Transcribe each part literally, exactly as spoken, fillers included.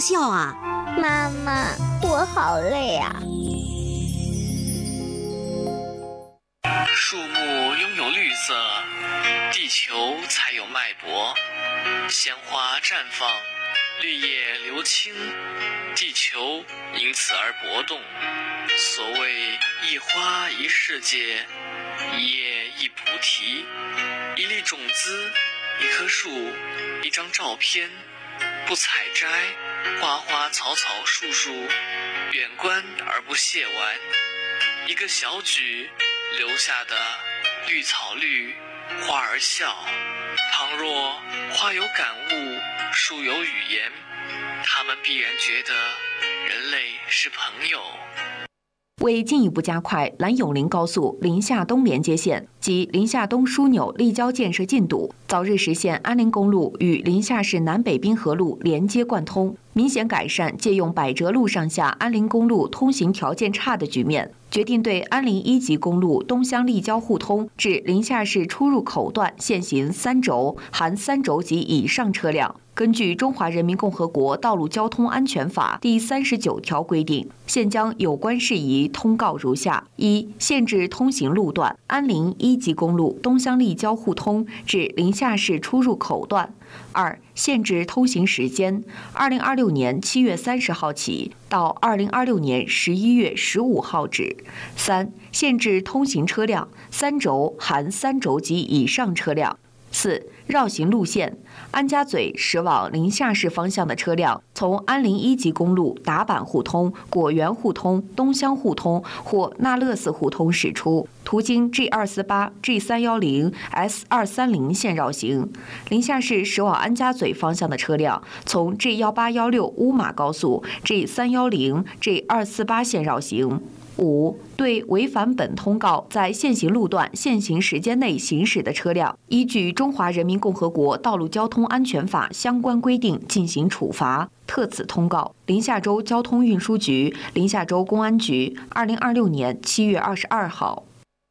笑啊？ 妈妈，我好累啊。 树木拥有绿色，地球才有脉搏。鲜花绽放，绿叶流青，地球因此而搏动。所谓一花一世界，一叶一菩提，一粒种子，一棵树，一张照片，不采摘，花花草草树树，远观而不亵玩。一个小举留下的绿草绿，花儿笑。倘若花有感悟，树有语言，他们必然觉得人类是朋友。 为进一步加快兰永林高速临夏东连接线及临夏东枢纽立交建设进度，早日实现安林公路与临夏市南北滨河路连接贯通，明显改善借用百折路上下安林公路通行条件差的局面，决定对安林一级公路东乡立交互通至临夏市出入口段限行三轴（含三轴及以上车辆）。根据《中华人民共和国道路交通安全法》第三十九条规定，现将有关事宜通告如下：一、限制通行路段安林一级公路东乡立交互通至临夏市出入口段；二、限制通行时间，二零二六年七月三十号起到二零二六年十一月十五号止；三、限制通行车辆三轴（含三轴及以上车辆）。四、绕行路线，安家嘴驶往临夏市方向的车辆，从安林一级公路达坂互通、果园互通、东乡互通或那乐寺互通驶出，途经 G 二四八、G 三一零、S 二三零线绕行。临夏市驶往安家嘴方向的车辆，从 G 一八一六乌马高速、G 三一零、G 二四八线绕行。五、对违反本通告在限行路段限行时间内行驶的车辆，依据《中华人民共和国道路交通安全法》相关规定进行处罚。特此通告，临夏州交通运输局、临夏州公安局，二零二六年七月二十二号。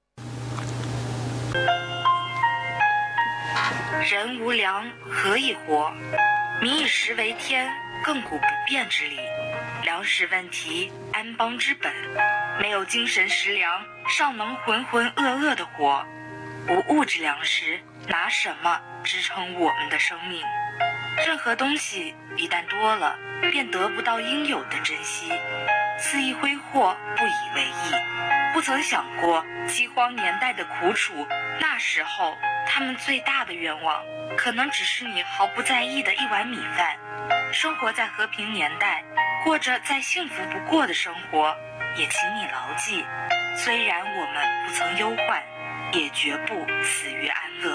人无粮，何以活？民以食为天，亘古不变之理。粮食问题，安邦之本。没有精神食粮，尚能浑浑噩噩地活。无物质粮食，拿什么支撑我们的生命？任何东西一旦多了，便得不到应有的珍惜，肆意挥霍，不以为意。不曾想过饥荒年代的苦楚，那时候他们最大的愿望，可能只是你毫不在意的一碗米饭。生活在和平年代，过着再幸福不过的生活，也请你牢记，虽然我们不曾忧患，也绝不死于安乐。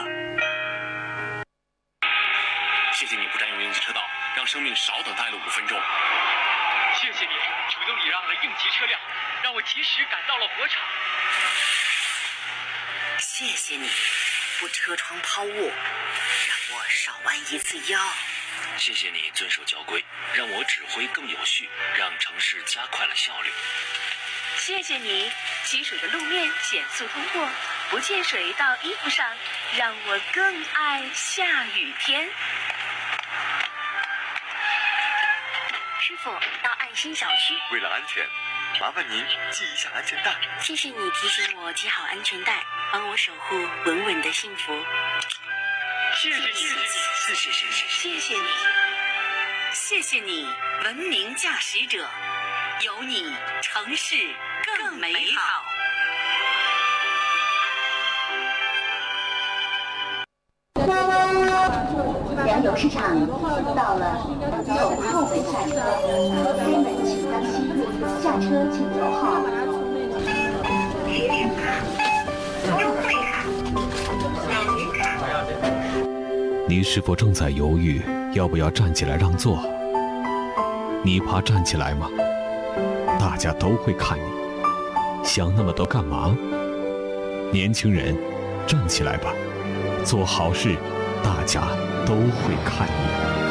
谢谢你不占用应急车道，让生命少等待了五分钟。 谢谢你主动礼让了应急车辆，让我及时赶到了火场。 谢谢你不车窗抛物，让我少弯一次腰。 谢谢你遵守交规，让我指挥更有序，让城市加快了效率。 谢谢你积水的路面减速通过，不溅水到衣服上，让我更爱下雨天。 师傅，到爱心小区。 为了安全，麻烦您系一下安全带。 谢谢你提醒我系好安全带，帮我守护稳稳的幸福。 谢谢你， 谢谢谢谢谢谢你， 谢谢你，文明驾驶者，有你，城市更美好。 粮油市场到了，从后门下车，开门请当心，下车请留号。学生卡、优惠卡、老年卡。 你是否正在犹豫要不要站起来让座？你怕站起来吗？大家都会看你，想那么多干嘛？年轻人，站起来吧，做好事，大家都会看你。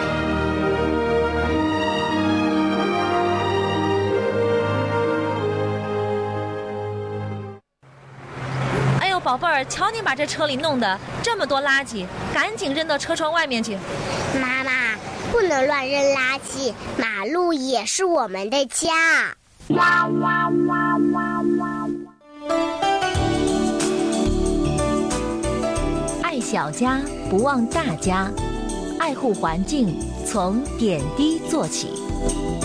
哎呦，宝贝儿，瞧你把这车里弄的这么多垃圾，赶紧扔到车窗外面去。 妈妈， 不能乱扔垃圾，马路也是我们的家。 爱小家，不忘大家。爱护环境，从点滴做起。